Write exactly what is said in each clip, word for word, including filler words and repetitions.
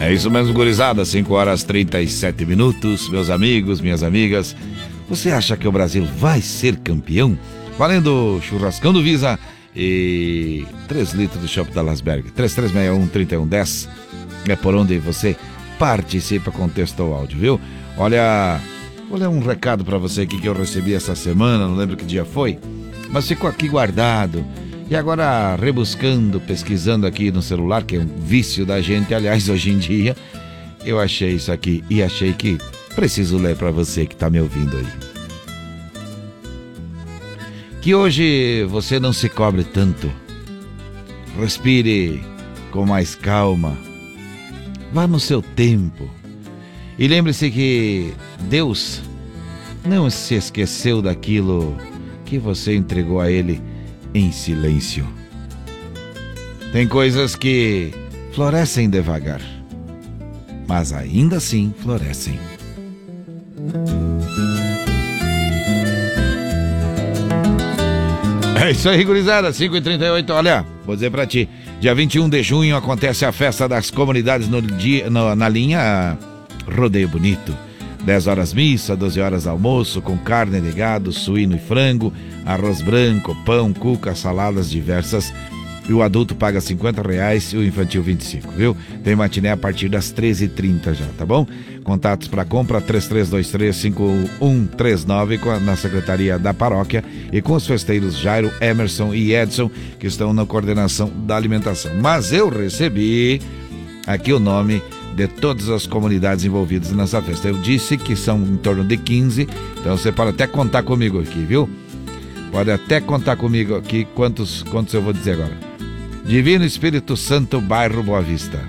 É isso mesmo, gurizada, cinco horas e trinta e sete minutos, meus amigos, minhas amigas. Você acha que o Brasil vai ser campeão? Valendo churrascão do Visa e três litros de chopp da Lasberg. três três seis um, três um um zero é por onde você participa com texto ou áudio, viu? Olha, vou ler um recado pra você aqui que eu recebi essa semana, não lembro que dia foi, mas ficou aqui guardado. E agora, rebuscando, pesquisando aqui no celular, que é um vício da gente, aliás, hoje em dia, eu achei isso aqui e achei que preciso ler para você que está me ouvindo aí. Que hoje você não se cobre tanto. Respire com mais calma. Vá no seu tempo. E lembre-se que Deus não se esqueceu daquilo que você entregou a Ele em silêncio. Tem coisas que florescem devagar, mas ainda assim florescem. É isso aí, gurizada, cinco e trinta e oito. Olha, vou dizer pra ti, dia vinte e um de junho acontece a festa das comunidades no dia, no, na linha Rodeio Bonito. dez horas missa, doze horas almoço com carne de gado, suíno e frango, arroz branco, pão, cuca, saladas diversas. E o adulto paga cinquenta reais e o infantil vinte e cinco, viu? Tem matiné a partir das treze e trinta já, tá bom? Contatos para compra três três dois três, cinco um três nove na secretaria da paróquia e com os festeiros Jairo, Emerson e Edson, que estão na coordenação da alimentação. Mas eu recebi aqui o nome de todas as comunidades envolvidas nessa festa. Eu disse que são em torno de quinze, então você pode até contar comigo aqui, viu? Pode até contar comigo aqui quantos, quantos eu vou dizer agora. Divino Espírito Santo, bairro Boa Vista.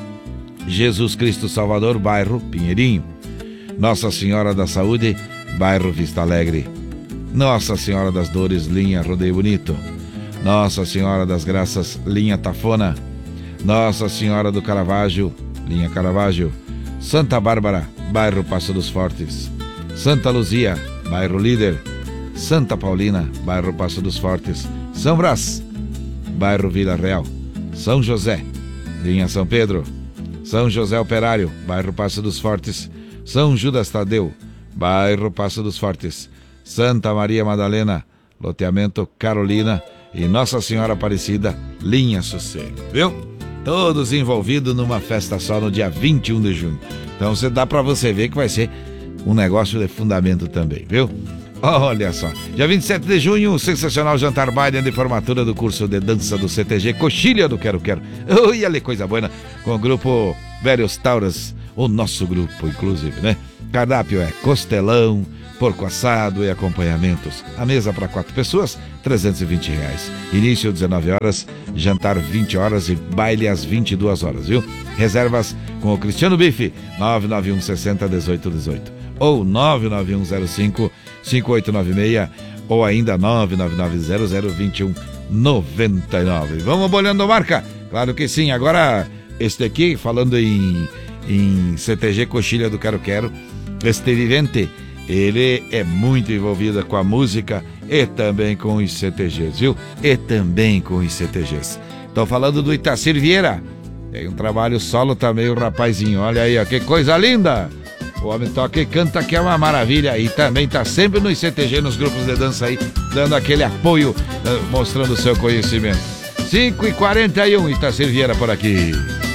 Jesus Cristo Salvador, bairro Pinheirinho. Nossa Senhora da Saúde, bairro Vista Alegre. Nossa Senhora das Dores, linha Rodeio Bonito. Nossa Senhora das Graças, linha Tafona. Nossa Senhora do Caravaggio, linha Caravaggio. Santa Bárbara, bairro Passo dos Fortes. Santa Luzia, bairro Líder. Santa Paulina, bairro Passo dos Fortes. São Brás, bairro Vila Real. São José, linha São Pedro. São José Operário, bairro Passo dos Fortes. São Judas Tadeu, bairro Passo dos Fortes. Santa Maria Madalena, loteamento Carolina. E Nossa Senhora Aparecida, linha Sossego, viu? Todos envolvidos numa festa só no dia vinte e um de junho. Então você dá pra você ver que vai ser um negócio de fundamento também, viu? Olha só, dia vinte e sete de junho, o sensacional jantar baile de formatura do curso de dança do C T G Coxilha do Quero Quero. Ui, ali coisa boa, com o grupo Velhos Tauras, o nosso grupo inclusive, né? Cardápio é costelão, porco assado e acompanhamentos. A mesa para quatro pessoas, trezentos e vinte reais. Início dezenove horas, jantar vinte horas e baile às vinte e duas horas, viu? Reservas com o Cristiano Bife, nove nove um sessenta, dezoito dezoito. Ou nove nove um zero cinco, cinco oito nove seis, ou ainda nove nove nove zero zero dois um nove nove. Vamos bolhando marca? Claro que sim. Agora, este aqui, falando em, em C T G Coxilha do Quero Quero, este vivente, ele é muito envolvido com a música e também com os C T Gs, viu? E também com os C T Gs. Estou falando do Itacir Vieira. Tem um trabalho solo também, o rapazinho. Olha aí, ó, que coisa linda! O homem toca e canta, que é uma maravilha. E também tá sempre no C T G, nos grupos de dança aí, dando aquele apoio, mostrando o seu conhecimento. cinco e quarenta e um, Itacir Vieira por aqui.